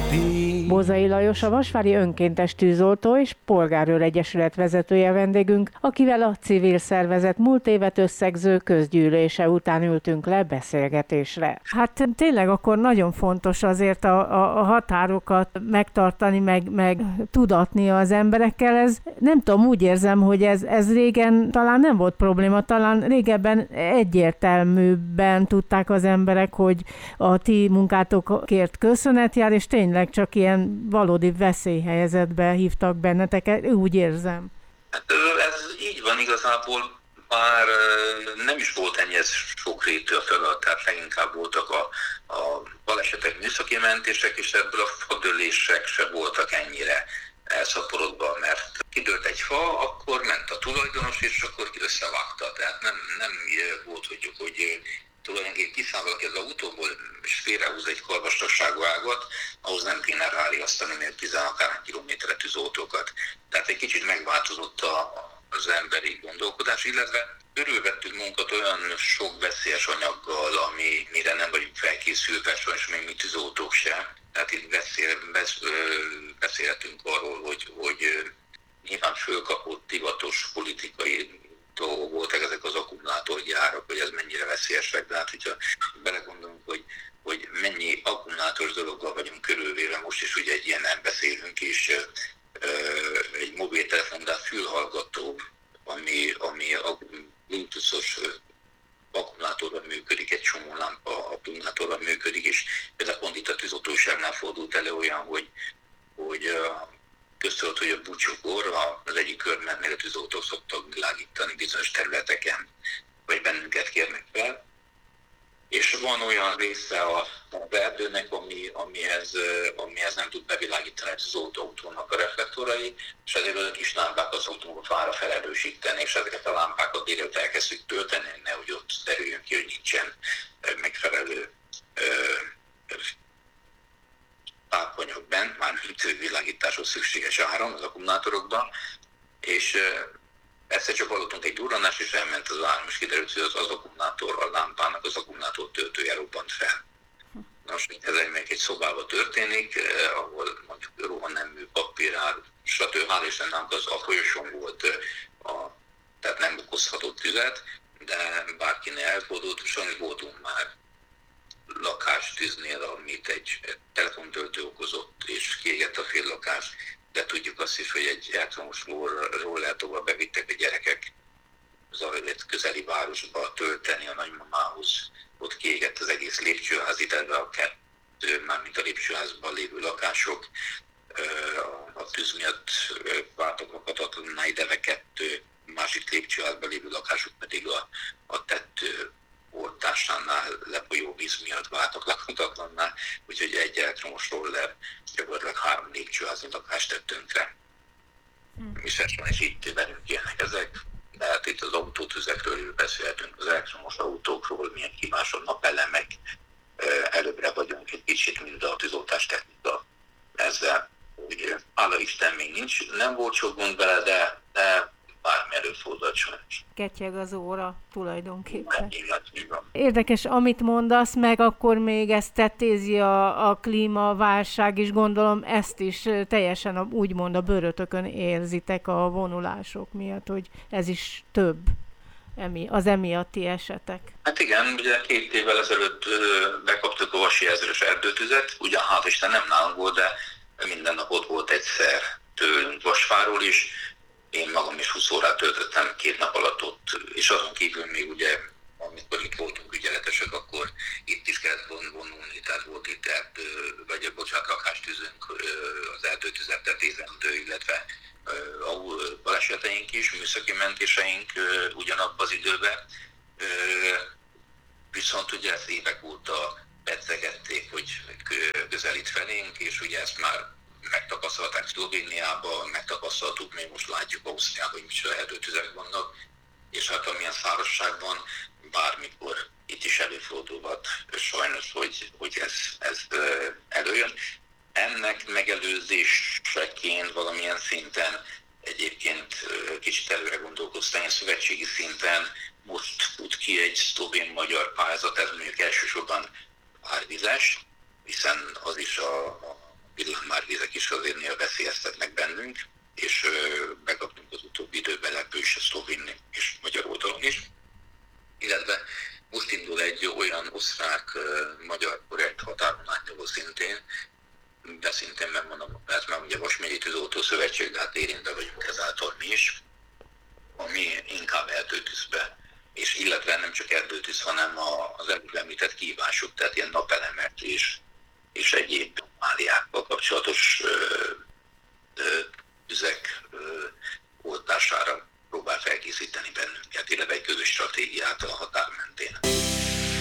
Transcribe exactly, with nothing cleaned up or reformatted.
Bózai Lajos, a Vasvári Önkéntes Tűzoltó és Polgárőr Egyesület vezetője vendégünk, akivel a civil szervezet múlt évet összegző közgyűlése után ültünk le beszélgetésre. Hát tényleg akkor nagyon fontos azért a, a, a határokat megtartani, meg, meg tudatni az emberekkel. Ez, nem tudom, úgy érzem, hogy ez, ez régen talán nem volt probléma, talán régebben egyértelműbben tudták az emberek, hogy a ti munkátokért köszönet jár, és tényleg csak ilyen valódi veszélyhelyzetbe hívtak benneteket, úgy érzem. Hát ez így van igazából, bár nem is volt ennyi sokrétű a feladat, tehát leginkább voltak a, a balesetek, műszaki mentések, és ebből a fadölések se voltak ennyire elszaporodva, mert kidőlt egy fa, akkor ment a tulajdonos, és akkor összevágta. Tehát nem, nem volt, hogy, hogy tulajdonképpen kiszáll valaki az autóból, és félrehúz egy karvastasságú ágat, ahhoz nem kéne ráriasztani még tizenakár kilométerre tűzoltókat. Tehát egy kicsit megváltozott a, az emberi gondolkodás, illetve körülvettük munkat olyan sok veszélyes anyaggal, ami, mire nem vagyunk felkészülve, sajnos még mi tűzoltók sem. Tehát itt beszél, besz, beszélhetünk arról, hogy, hogy nyilván fölkapott divatos politikai dolgok voltak ezek az akkumulátorgyárak, hogy ez mennyire veszélyesek, de hát hogyha belegondolunk, hogy, hogy mennyi akkumulátoros dologgal vagyunk körülvéve, most is ugye egy ilyen nem beszélünk is, egy mobiltelefon, de fülhallgató, ami, ami a bluetoothos akkumulátorral működik, egy csomó lámpa akkumulátorral működik, és például pont itt a tűzoltóságnál fordult elő olyan, hogy, hogy köztudott, hogy a búcsúkor az egyik körmentnél a tűzoltók szoktak világítani bizonyos területeken, vagy bennünket kérnek fel. És van olyan része a erdőnek, ami, amihez, amihez nem tud bevilágítani az autónak a reflektorai, és ezért a kis lámpák az autónak fára felerősíteni, és ezeket a lámpákat délután elkezdjük tölteni, nehogy ott derüljön ki, hogy nincsen megfelelő tápanyag bent, már világításhoz szükséges áram az akkumulátorokban, és egyszer csak hallottunk egy durranást, és elment az áram, és kiderült, hogy az, az akkumulátor, a lámpának az akkumulátor töltője robbant fel. Nos, ez még egy szobában történik, eh, ahol mondjuk rohannemű, papírár, stb. Hál' Istennek az a folyosón volt, a, tehát nem okozhatott tüzet, de bárkinél elfordult, sajnos voltunk már lakástűznél, amit egy telefontöltő okozott, és kiégett a fél lakás, de tudjuk azt is, hogy egy elektromos rollertóval bevittek a gyerekek Zajlett közeli városba tölteni a nagymamához. Ott kiégett az egész lépcsőház, illetve a kettő, mármint a lépcsőházban lévő lakások. A tűz miatt váltak lakhatatlanná, ideve kettő másik lépcsőházban lévő lakások pedig a, a tető oltásánál lefolyó víz miatt váltak lakhatatlanná, úgyhogy egy elektromos roller gyakorlatilag három lépcsőházi lakást tett tönkre. Viszont is itt velünk ilyenek ezek, de hát itt az autótüzekről beszélhetünk, az elektromos autókról, milyen hibás a napelemek, előbbre vagyunk egy kicsit, mint a tűzoltás technika ezzel, úgy hála Isten még nincs, nem volt sok gond vele, de, de bármi előfordult sajnos. Ketyeg az óra tulajdonképpen. Érdekes, amit mondasz, meg akkor még ezt tetézi a, a klímaválság is, gondolom ezt is teljesen a, úgymond a bőrötökön érzitek a vonulások miatt, hogy ez is több az emiatti esetek. Hát igen, ugye két évvel ezelőtt bekaptuk a Vasi ezres erdőtüzet, ugyan hát Isten nem nálunk volt, de minden nap ott volt egyszer tőlünk Vasváról is. Én magam is húsz órát töltöttem két nap alatt ott, és azon kívül még ugye, amikor itt voltunk ügyeletesek, akkor itt is kellett vonulni, tehát volt itt erdő, vagy bocsánat, lakástűzünk, az erdőtüzet tetézendő, illetve ahol baleseteink is, műszaki mentéseink ugyanabban az időben. Viszont ugye ezt évek óta pedzegették, hogy közelít felénk, és ugye ezt már megtapasztalták Szlovéniában, megtapasztaltuk, még most látjuk Ausztriában, hogy micsoda erdőtüzek vannak, és hát amilyen szárazságban bármikor itt is előfordulhat sajnos, hogy, hogy ez, ez előjön. Ennek megelőzéseként valamilyen szinten egyébként kicsit előre gondolkoztam, a szövetségi szinten most fut ki egy szlovén-magyar pályázat, ez mondjuk elsősorban árvizes, hiszen az is a, a is azért néha veszélyeztetnek bennünk, és megkaptunk az utóbbi időben ebből is a szlovén és magyar oldalon is. Illetve most indul egy olyan osztrák-magyar projekt határon átnyúló szintén, de szintén megmondom, mert már ugye Vas megyei Tűzoltó Szövetség, de hát érintve vagyunk ezáltal mi is, ami inkább erdőtűzbe, és illetve nem csak erdőtűz, hanem az előbb említett kihívások, tehát ilyen napelemek és, és egyéb máliák